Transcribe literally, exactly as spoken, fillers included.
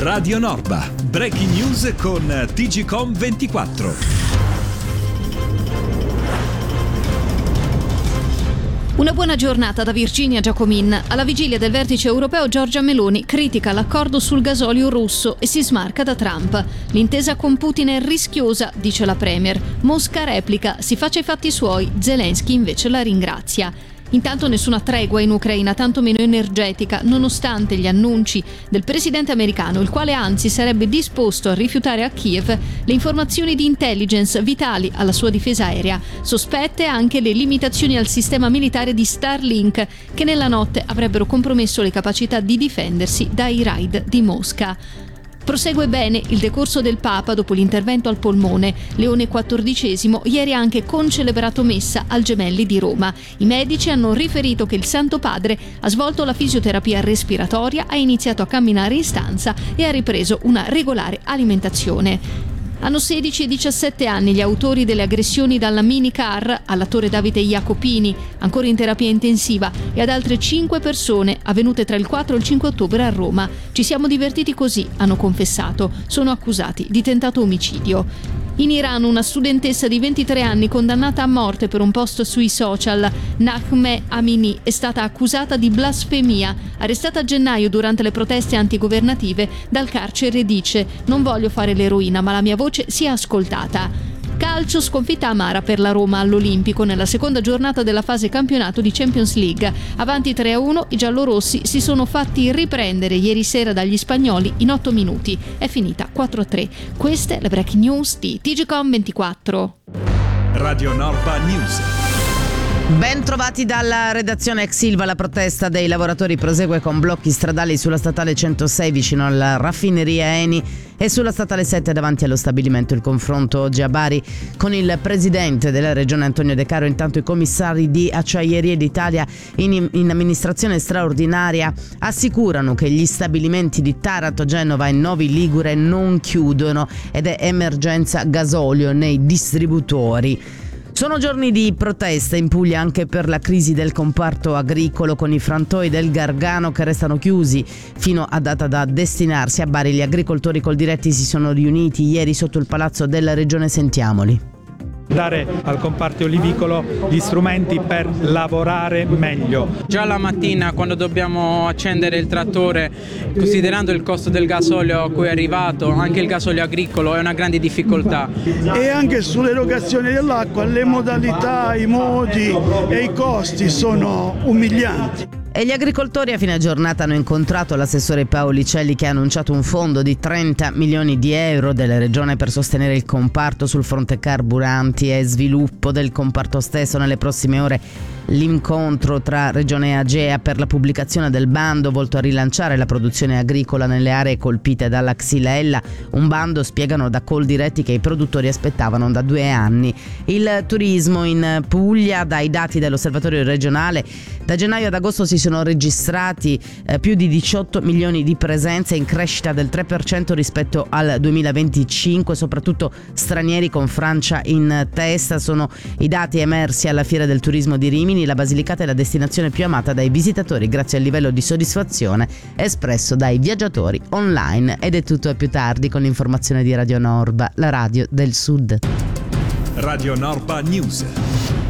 Radio Norba, breaking news con T G Com ventiquattro. Una buona giornata da Virginia Giacomin. Alla vigilia del vertice europeo, Giorgia Meloni critica l'accordo sul gasolio russo e si smarca da Trump. L'intesa con Putin è rischiosa, dice la premier. Mosca replica, si faccia i fatti suoi, Zelensky invece la ringrazia. Intanto nessuna tregua in Ucraina, tanto meno energetica, nonostante gli annunci del presidente americano, il quale anzi sarebbe disposto a rifiutare a Kiev le informazioni di intelligence vitali alla sua difesa aerea. Sospette anche le limitazioni al sistema militare di Starlink, che nella notte avrebbero compromesso le capacità di difendersi dai raid di Mosca. Prosegue bene il decorso del Papa dopo l'intervento al polmone. Leone quattordicesimo ieri ha anche concelebrato messa al Gemelli di Roma. I medici hanno riferito che il Santo Padre ha svolto la fisioterapia respiratoria, ha iniziato a camminare in stanza e ha ripreso una regolare alimentazione. Hanno sedici e diciassette anni gli autori delle aggressioni dalla minicar all'attore Davide Jacopini, ancora in terapia intensiva, e ad altre cinque persone avvenute tra il quattro e il cinque ottobre a Roma. Ci siamo divertiti così, hanno confessato. Sono accusati di tentato omicidio. In Iran una studentessa di ventitré anni condannata a morte per un post sui social, Nahmeh Amini, è stata accusata di blasfemia. Arrestata a gennaio durante le proteste antigovernative, dal carcere dice: non voglio fare l'eroina, ma la mia voce sia ascoltata. Calcio, sconfitta amara per la Roma all'Olimpico nella seconda giornata della fase campionato di Champions League. Avanti tre a uno, i giallorossi si sono fatti riprendere ieri sera dagli spagnoli in otto minuti. È finita quattro a tre. Queste le breaking news di T G Com ventiquattro. Radio Norba News. Ben trovati dalla redazione. Ex Ilva, la protesta dei lavoratori prosegue con blocchi stradali sulla statale centosei vicino alla raffineria Eni e sulla statale sette davanti allo stabilimento. Il confronto oggi a Bari con il presidente della regione Antonio De Caro. Intanto i commissari di Acciaierie d'Italia in, in amministrazione straordinaria assicurano che gli stabilimenti di Taranto, Genova e Novi Ligure non chiudono ed è emergenza gasolio nei distributori. Sono giorni di protesta in Puglia anche per la crisi del comparto agricolo, con i frantoi del Gargano che restano chiusi fino a data da destinarsi. A Bari gli agricoltori Coldiretti si sono riuniti ieri sotto il palazzo della regione. Sentiamoli. Dare al comparto olivicolo gli strumenti per lavorare meglio. Già la mattina, quando dobbiamo accendere il trattore, considerando il costo del gasolio a cui è arrivato, anche il gasolio agricolo è una grande difficoltà. E anche sull'erogazione dell'acqua le modalità, i modi e i costi sono umilianti. E gli agricoltori a fine giornata hanno incontrato l'assessore Paolicelli, che ha annunciato un fondo di trenta milioni di euro della regione per sostenere il comparto sul fronte carburanti e sviluppo del comparto stesso. Nelle prossime ore l'incontro tra Regione e Agea per la pubblicazione del bando volto a rilanciare la produzione agricola nelle aree colpite dalla xylella, un bando, spiegano da Coldiretti, che i produttori aspettavano da due anni. Il turismo in Puglia, dai dati dell'osservatorio regionale, da gennaio ad agosto si sono registrati eh, più di diciotto milioni di presenze, in crescita del tre per cento rispetto al duemilaventicinque, soprattutto stranieri con Francia in testa. Sono i dati emersi alla Fiera del Turismo di Rimini. La Basilicata è la destinazione più amata dai visitatori grazie al livello di soddisfazione espresso dai viaggiatori online. Ed è tutto, a più tardi con l'informazione di Radio Norba, la radio del Sud. Radio Norba News.